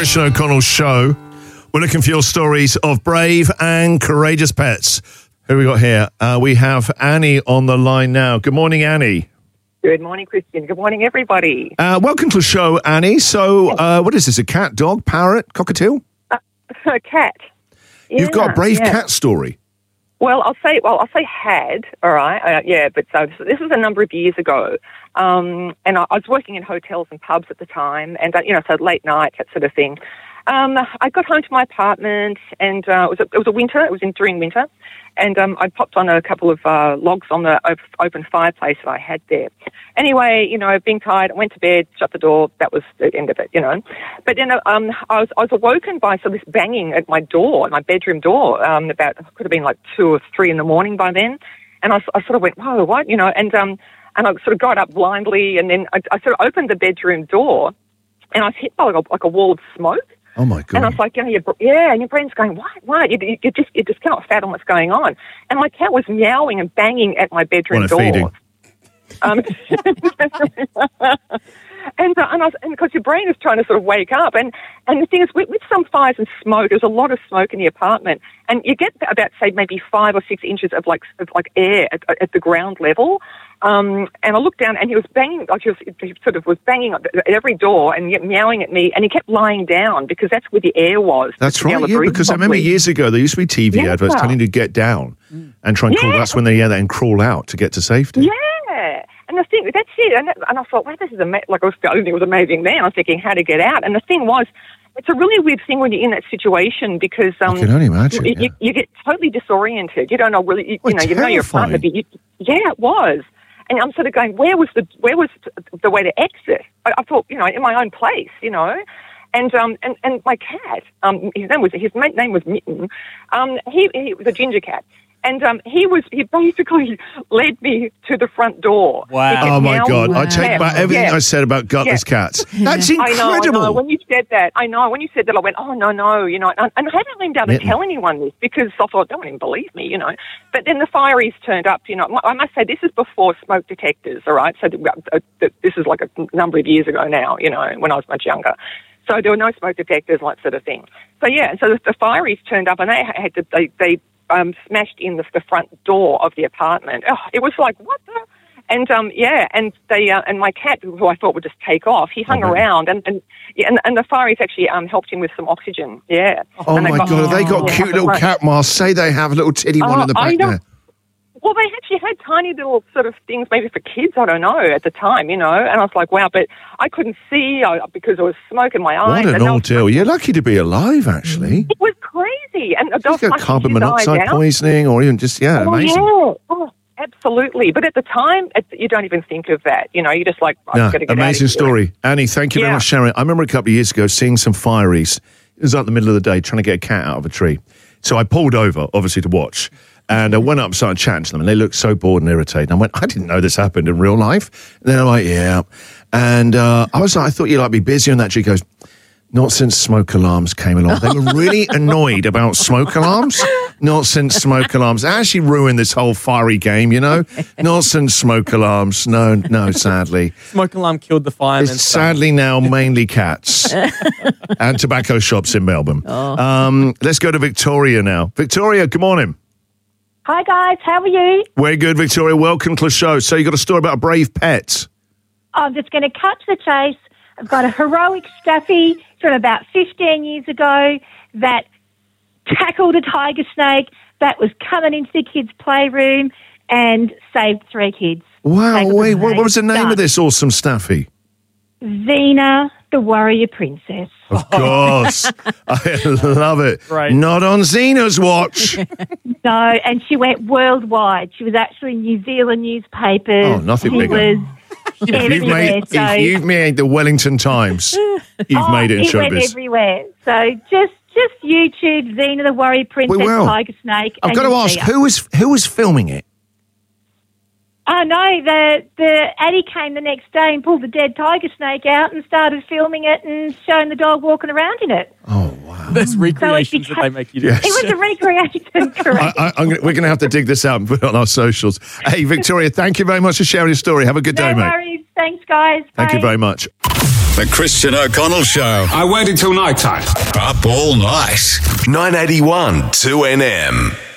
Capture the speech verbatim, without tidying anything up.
Christian O'Connell's show. We're looking for your stories of brave and courageous pets. Who we got here? Uh, we have Annie on the line now. Good morning, Annie. Good morning, Christian. Good morning, everybody. Uh, welcome to the show, Annie. So, uh, what is this? A cat, dog, parrot, cockatiel? Uh, a cat. Yeah, You've got a brave yeah. cat story. Well, I'll say, well, I'll say had, all right, uh, yeah, but so this, this was a number of years ago, um, and I, I was working in hotels and pubs at the time, and, uh, you know, so late night, that sort of thing. Um, I got home to my apartment, and uh, it, was a, it was a winter, it was in during winter, and um, I popped on a couple of uh, logs on the op- open fireplace that I had there. Anyway, you know, being tired, I went to bed, shut the door, that was the end of it, you know. But then um, I was I was awoken by sort of this banging at my door, at my bedroom door, um, about, could have been like two or three in the morning by then, and I, I sort of went, whoa, what, you know, and um, and I sort of got up blindly, and then I, I sort of opened the bedroom door, and I was hit by like a, like a wall of smoke. Oh, my God. And I was like, you know, your, yeah, and your brain's going, what, what? You, you, you, just, you just cannot fathom what's going on. And my cat was meowing and banging at my bedroom What a door. feeding. Um, and uh, and I was, and because your brain is trying to sort of wake up. And, and the thing is, with, with some fires and smoke, there's a lot of smoke in the apartment. And you get about, say, maybe five or six inches of like of like air at, at the ground level. Um, and I looked down, and he was banging, like he, was, he sort of was banging at every door and yet meowing at me, and he kept lying down because that's where the air was. That's to be right, able to yeah, breathe because I properly. remember years ago, there used to be T V Yeah. adverts telling you to get down and try and crawl. Yeah. That's when they, yeah, then crawl out to get to safety. Yeah, and the thing, that's it. And, that, and I thought, wow, this is ama- like I was, I didn't think it was amazing then. I was thinking how to get out. And the thing was, it's a really weird thing when you're in that situation because um, I can only imagine. you, yeah. you, you get totally disoriented. You don't know really, you, Well, you know, you know your partner, but you, yeah, it was. And I'm sort of going, where was the where was the way to exit? I, I thought, you know, in my own place, you know. And um and, and my cat, um, his name was his name was Mitten. Um, he he was a ginger cat. And um, he was he basically led me to the front door. Wow. He kept Oh, my meowing. God. I take Yeah, back everything yeah. I said about gutless Yeah. cats. That's I know, I incredible. know. When you said that, I know. When you said that, I went, oh, no, no, you know. And, and I hadn't leaned down to Mitten. tell anyone this because I thought, they won't even believe me, you know. But then the fireys turned up, you know. I must say, this is before smoke detectors, all right? So uh, this is like a number of years ago now, you know, when I was much younger. So there were no smoke detectors, that sort of thing. So, yeah, so the, the fireys turned up and they had to, they, they um, smashed in the, the front door of the apartment. Oh, it was like, what the? And, um, yeah, and they, uh, and my cat, who I thought would just take off, he hung Oh, really? around and, and, yeah, and, and the fireys actually um, helped him with some oxygen, yeah. Oh, And they my got- God. Have they got yeah, cute up little the front. cat masks? Say they have a little titty one Oh, in the I back know. there. Well, they actually had tiny little sort of things, maybe for kids, I don't know, at the time, you know. And I was like, wow, but I couldn't see uh, because there was smoke in my eyes. What an and I was- ordeal. You're lucky to be alive, actually. It was crazy. And Just got carbon monoxide poisoning or even just, yeah, Oh, amazing. yeah. Oh, absolutely. But at the time, it, you don't even think of that. You know, you're just like, I've No, got to get amazing out of here. story. Annie, thank you very Yeah. much, Sharon. I remember a couple of years ago seeing some fireys. It was out the middle of the day trying to get a cat out of a tree. So I pulled over, obviously, to watch. And I went up and started chatting to them. And they looked so bored and irritated. And I went, I didn't know this happened in real life. And they're like, yeah. And uh, I was like, I thought you'd like be busy on that. She goes, not since smoke alarms came along. They were really annoyed about smoke alarms. Not since smoke alarms. They actually ruined this whole fiery game, you know? Not since smoke alarms. No, no, sadly. Smoke alarm killed the fireman. It's sadly now mainly cats and tobacco shops in Melbourne. Oh. Um, let's go to Victoria now. Victoria, good morning. Hi guys, how are you? We're good, Victoria. Welcome to the show. So you got a story about a brave pet. I'm just going to cut to the chase. I've got a heroic Staffy from about fifteen years ago that tackled a tiger snake that was coming into the kids' playroom and saved three kids. Wow, Tackled the wait, what, snake. what was the name Done. of this awesome Staffy? Xena, the warrior princess. Of course. I love it. Right. Not on Xena's watch. No, and she went worldwide. She was actually in New Zealand newspapers. Oh, nothing she bigger. was You've everywhere. made, so, if you've made the Wellington Times. You've oh, made it in it went showbiz. everywhere. So just just YouTube Xena, the warrior princess, We will. tiger snake. I've and got to you'll ask, see her. who was who was filming it? Oh, no, the, the Addy came the next day and pulled the dead tiger snake out and started filming it and showing the dog walking around in it. Oh, wow. There's recreations became- that they make you do. Yes. It was a recreation, correct? I, I, I'm gonna, we're going to have to dig this out and put it on our socials. Hey, Victoria, thank you very much for sharing your story. Have a good day, no mate. worries. Thanks, guys. Thank Bye. you very much. The Christian O'Connell Show. I waited till night time. Up all night. nine eighty-one two N M.